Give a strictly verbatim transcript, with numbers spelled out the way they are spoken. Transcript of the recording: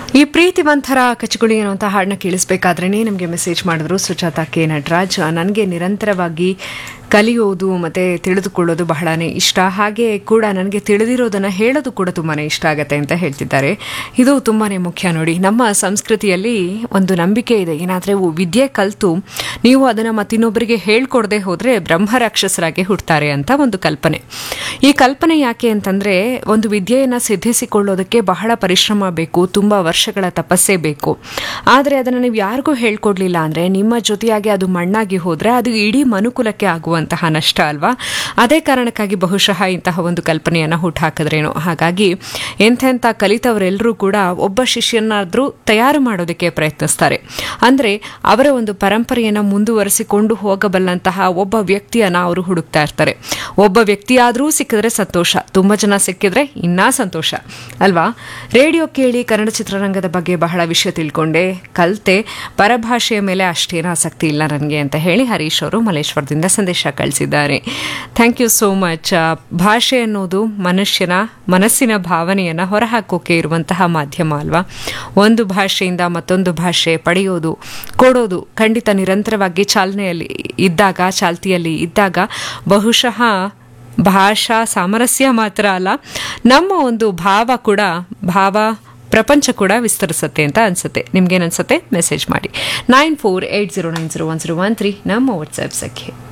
ಈ ಪ್ರೀತಿ ಒಂಥರ ಕಚಗುಳಿ ಅನ್ನುವಂಥ ಹಾಡನ್ನ ಕೇಳಿಸ್ಬೇಕಾದ್ರೇ ನಮಗೆ ಮೆಸೇಜ್ ಮಾಡಿದ್ರು ಸುಜಾತ ಕೆ ನಟರಾಜ್. ನನಗೆ ನಿರಂತರವಾಗಿ ಕಲಿಯೋದು ಮತ್ತು ತಿಳಿದುಕೊಳ್ಳೋದು ಬಹಳನೇ ಇಷ್ಟ, ಹಾಗೆ ಕೂಡ ನನಗೆ ತಿಳಿದಿರೋದನ್ನು ಹೇಳೋದು ಕೂಡ ತುಂಬಾ ಇಷ್ಟ ಆಗುತ್ತೆ ಅಂತ ಹೇಳ್ತಿದ್ದಾರೆ. ಇದು ತುಂಬಾ ಮುಖ್ಯ ನೋಡಿ. ನಮ್ಮ ಸಂಸ್ಕೃತಿಯಲ್ಲಿ ಒಂದು ನಂಬಿಕೆ ಇದೆ, ಏನಾದರೆ ವಿದ್ಯೆ ಕಲಿತು ನೀವು ಅದನ್ನು ಮತ್ತಿನ್ನೊಬ್ಬರಿಗೆ ಹೇಳ್ಕೊಡದೆ ಹೋದರೆ ಬ್ರಹ್ಮರಾಕ್ಷಸರಾಗಿ ಹುಡ್ತಾರೆ ಅಂತ ಒಂದು ಕಲ್ಪನೆ. ಈ ಕಲ್ಪನೆ ಯಾಕೆ ಅಂತಂದರೆ, ಒಂದು ವಿದ್ಯೆಯನ್ನು ಸಿದ್ಧಿಸಿಕೊಳ್ಳೋದಕ್ಕೆ ಬಹಳ ಪರಿಶ್ರಮ ಬೇಕು, ತುಂಬ ವರ್ಷಗಳ ತಪಸ್ಸೇ ಬೇಕು. ಆದರೆ ಅದನ್ನು ನೀವು ಯಾರಿಗೂ ಹೇಳ್ಕೊಡ್ಲಿಲ್ಲ ಅಂದರೆ ನಿಮ್ಮ ಜೊತೆಯಾಗಿ ಅದು ಮಣ್ಣಾಗಿ ಹೋದರೆ ಅದು ಇಡೀ ಮನುಕುಲಕ್ಕೆ ಆಗುವಂತಹ ನಷ್ಟ ಅಲ್ವಾ. ಅದೇ ಕಾರಣಕ್ಕಾಗಿ ಬಹುಶಃ ಇಂತಹ ಒಂದು ಕಲ್ಪನೆಯನ್ನು ಹುಟ್ಟುಹಾಕಿದ್ರೇನೋ. ಹಾಗಾಗಿ ಎಂಥೆಂಥ ಕಲಿತವರೆಲ್ಲರೂ ಕೂಡ ಒಬ್ಬ ಶಿಷ್ಯನಾದರೂ ತಯಾರು ಮಾಡೋದಕ್ಕೆ ಪ್ರಯತ್ನಿಸ್ತಾರೆ. ಅಂದರೆ ಅವರ ಒಂದು ಪರಂಪರೆಯನ್ನು ಮುಂದುವರಿಸಿಕೊಂಡು ಹೋಗಬಲ್ಲಂತಹ ಒಬ್ಬ ವ್ಯಕ್ತಿಯನ್ನು ಅವರು ಹುಡುಕ್ತಾ ಇರ್ತಾರೆ. ಒಬ್ಬ ವ್ಯಕ್ತಿಯಾದರೂ ಸಿಕ್ಕಿದ್ರೆ ಸಂತೋಷ, ತುಂಬ ಜನ ಸಿಕ್ಕಿದ್ರೆ ಇನ್ನೂ ಸಂತೋಷ ಅಲ್ವಾ. ರೇಡಿಯೋ ಕೇಳಿ ಕನ್ನಡ ಚಿತ್ರರಂಗದ ಬಗ್ಗೆ ಬಹಳ ವಿಷಯ ತಿಳ್ಕೊಂಡೆ, ಕಲಿತೆ, ಪರಭಾಷೆಯ ಮೇಲೆ ಅಷ್ಟೇನೂ ಆಸಕ್ತಿ ಇಲ್ಲ ನನಗೆ ಅಂತ ಹೇಳಿ ಹರೀಶ್ ಅವರು ಮಲ್ಲೇಶ್ವರದಿಂದ ಸಂದೇಶ ಕಳಿಸಿದ್ದಾರೆ. Thank you so much. ಭಾಷೆ ಅನ್ನೋದು ಮನುಷ್ಯನ ಮನಸ್ಸಿನ ಭಾವನೆಯನ್ನು ಹೊರಹಾಕೋಕೆ ಇರುವಂತಹ ಮಾಧ್ಯಮ ಅಲ್ವಾ. ಒಂದು ಭಾಷೆಯಿಂದ ಮತ್ತೊಂದು ಭಾಷೆ ಪಡೆಯೋದು, ಕೊಡೋದು ಖಂಡಿತ ನಿರಂತರವಾಗಿ ಚಾಲನೆಯಲ್ಲಿ ಇದ್ದಾಗ, ಚಾಲ್ತಿಯಲ್ಲಿ ಇದ್ದಾಗ ಬಹುಶಃ ಭಾಷಾ ಸಾಮರಸ್ಯ ಮಾತ್ರ ಅಲ್ಲ, ನಮ್ಮ ಒಂದು ಭಾವ ಕೂಡ ಭಾವ ಪ್ರಪಂಚ ಕೂಡ ವಿಸ್ತರಿಸುತ್ತೆ ಅಂತ ಅನ್ಸುತ್ತೆ. ನಿಮ್ಗೇನು ಅನ್ಸುತ್ತೆ ಮೆಸೇಜ್ ಮಾಡಿ. Nine four eight zero nine zero one zero one three ನಮ್ಮ ವಾಟ್ಸ್ಆ್ಯಪ್ ಸಂಖ್ಯೆ.